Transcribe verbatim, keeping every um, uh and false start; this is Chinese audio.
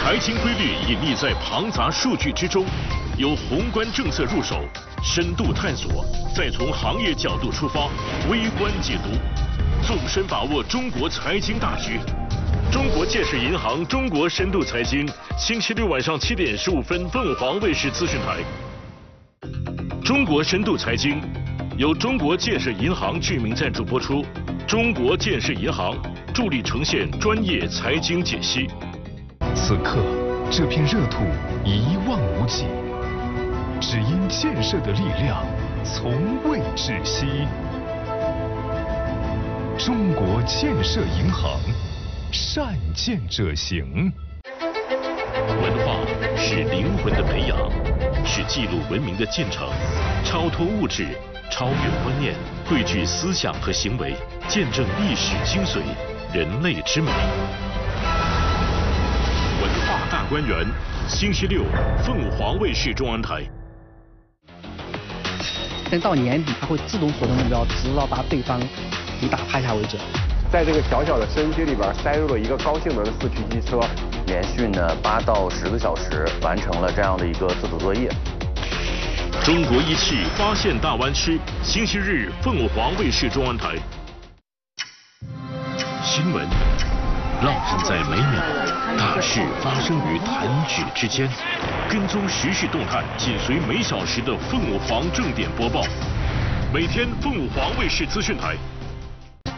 财经规律隐匿在庞杂数据之中，由宏观政策入手，深度探索，再从行业角度出发，微观解读，纵深把握中国财经大局。中国建设银行中国深度财经，星期六晚上七点十五分，凤凰卫视资讯台。中国深度财经由中国建设银行居民赞助播出，中国建设银行助力呈现专业财经解析。 此刻，这片热土一望无际，只因建设的力量从未止息。中国建设银行，善建者行。 文化是灵魂的培养，是记录文明的进程，超脱物质，超越观念，汇聚思想和行为，见证历史精髓，人类之美。文化大观园，星期六，凤凰卫视中央台。 但到年底，它会自动锁定目标，直到把对方给打趴下为止。 在这个小小的深区里边塞入了一个高性能的四驱机车， 连续呢八到十个小时完成了这样的一个自主作业。 中国一汽发现大湾区，星期日凤凰卫视中央台。新闻烙印在每秒，大事发生于弹指之间，跟踪时事动态，紧随每小时的凤凰正点播报。每天凤凰卫视资讯台